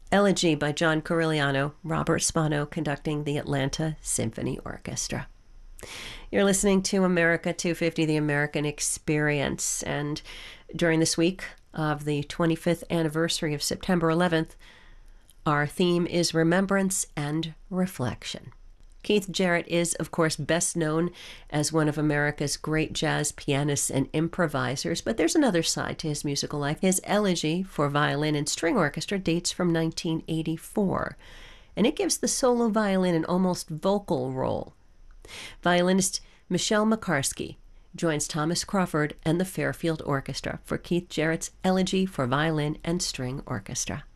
Elegy by John Corigliano, Robert Spano conducting the Atlanta Symphony Orchestra. You're listening to America 250, the American Experience. And during this week of the 25th anniversary of September 11th, our theme is remembrance and reflection. Keith Jarrett is, of course, best known as one of America's great jazz pianists and improvisers, but there's another side to his musical life. His Elegy for Violin and String Orchestra dates from 1984, and it gives the solo violin an almost vocal role. Violinist Michelle Makarsky joins Thomas Crawford and the Fairfield Orchestra for Keith Jarrett's Elegy for Violin and String Orchestra.